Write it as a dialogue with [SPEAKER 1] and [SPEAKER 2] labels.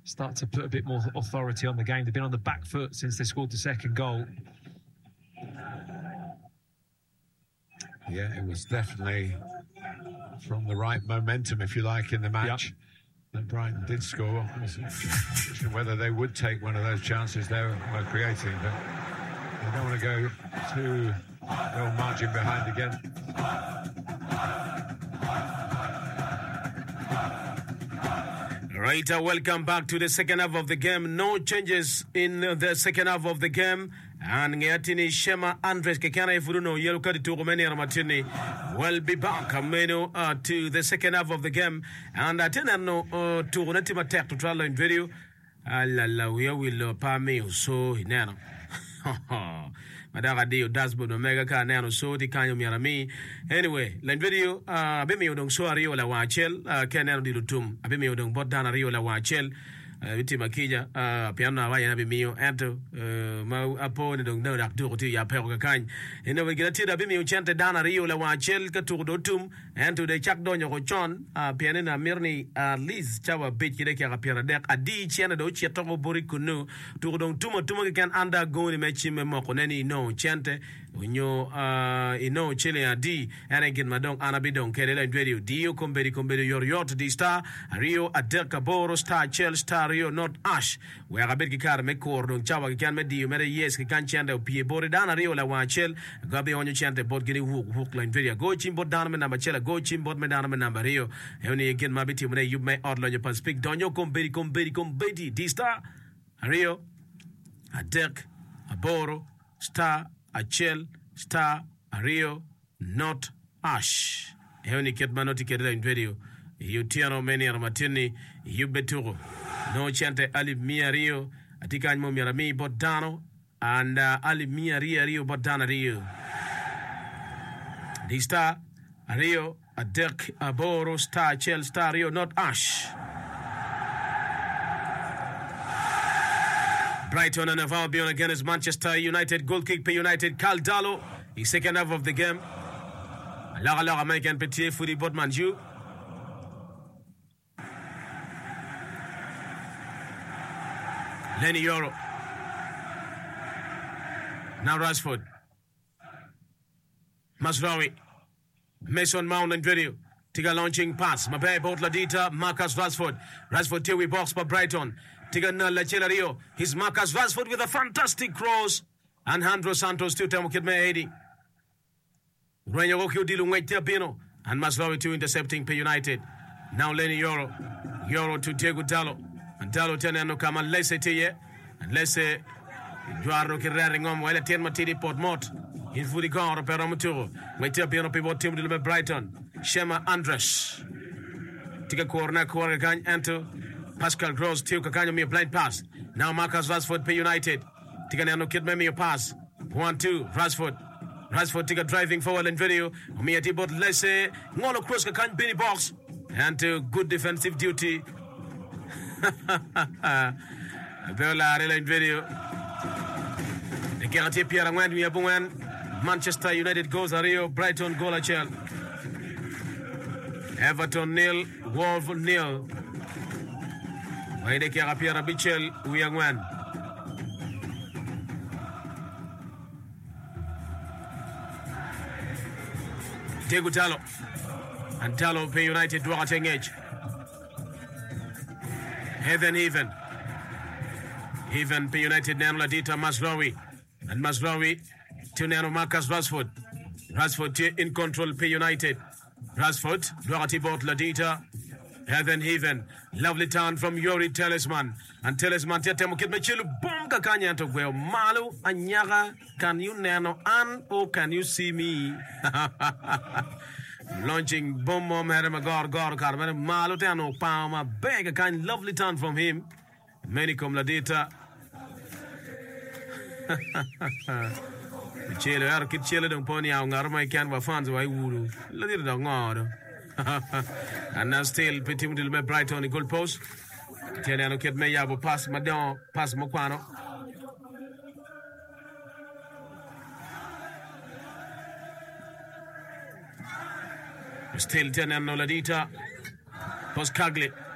[SPEAKER 1] start to put a bit more authority on the game. They've been on the back foot since they scored the second goal.
[SPEAKER 2] Yeah, it was definitely from the right momentum, if you like, in the match that Brighton did score. Whether they would take one of those chances they were creating, but they don't want to go too well margin behind again.
[SPEAKER 3] Right, welcome back to the second half of the game. No changes in the second half of the game. And Ngatini Shema Andres Kekana Furuno Yelukadi to Romania Martini will be back to the second half of the game. And Atenano to Unatima Tech to trial in video. Allah, we will pay so Nano. Madaga Dio Dasbud Omega Canano so the Kanyo Miami. Anyway, line video, Abimio Dong Soario La Wachel, Canano di Lutum, Abimio Dong Botana Rio La Wachel. Vitima Kija, Piano, Abimio, Anto, Apone, don't know that to ya Percan. And we get a Bimio chanted Dana Rio La Wachel, Catudotum, and to the Chuck Donio John, Pianina Mirni, Liz, Chava Bit, Kireka Piradek, a D. Chanado, Chiatomo Boricunu, to Don Tumo Tumo can undergo the matching Mokoneni, no chante, when you Chile a D, and I get Madong Anabidon, Kerala and Radio, Dio, Combedi, your yacht, D Star, Rio, Adelka Boro, Star, Chel, Star. Rio, not Ash, where a bit car make cordon, Chava can make you, many years, he can't chant a Pie Boridana Rio La Wachel, Gabi on your chant, bot getting hook line video. Go chimbot down and Namachella, go chimbot Madame and number Rio. Only again, my bit you may outline your pass. Speak down your competi, D Star, Rio, a Dirk, a Boro, Star, a Chel, Star, a Rio, not Ash. Only get Manotti in video. You Tiano Many Martini, you Beturo. No chante Ali Mia Rio, Atikanmo Mirami Botano, and Ali Mia Rio Botana Rio. The Star, Rio, a Dirk, a Boro, Star, Chel, Star, Rio, not Ash. Brighton and Albion against Manchester United, goal kick per United, Caldalo, his second half of the game. Lara American Petit Foudy Botmanju. Lenny Yoro. Now Rashford. Masraoui. Mason Mount and video. Tiga launching pass. Mabe Botladita. Marcus Rashford. Rashford Tiwi box for Brighton. Tiga Nala Chelario. He's Marcus Rashford with a fantastic cross. And Andro Santos to Tamukidme 80. Renyoki Dilu Wait Pino. And Masraoui to intercepting P United. Now Lenny Yoro. Yoro to Diego Dallo. And Dallo Tenano Kama Lese Tiye. And Lese Juaro Kirangom, while a 10 Matidi Portmont. In Fudigon, Peramuturo. Wait up, people, Tim to Brighton. Shema Andres. Take a corner, Corrigan, enter. Pascal Gross, Tio Cacanio, me a blind pass. Now Marcus Rashford, P United. Take an kid, me a pass. 1-2, Rashford, take a driving forward in video. Me a Tibot Lese. Mono cross, Cacan, Benny box. And to good defensive duty. Bella in video. The guarantee Pierre Angwan, we have Manchester United goes a Rio, Brighton goal a Chel. Everton nil, Wolves nil. Why they care Pierre Bichel, we are one. Diego Dallo. And Dallo P United do at edge. Even P United Nano Ladita Masraoui. And Masraoui to Nano Marcus Rashford. Rashford in control P United. Rashford, Doherty bought Ladita. Even. Lovely turn from Yori Talisman. And Talisman Tetemo Kitmachilu Bonga Kanya to Well Malu Anyaga. Can you Nano and or can you see me? Launching bomb Haramagar Carmen Malutano Palma beg a kind lovely turn from him. Many come Ladita. Chile Arkit Chile don't pony out Arma can by fans away Wuru. Ladita Dongard. And now still Petit Little Bright on the goal post. Tiano Kid Mayabo pass Madon, pass Moquano. Still Tiano Ladita. Post Cagley.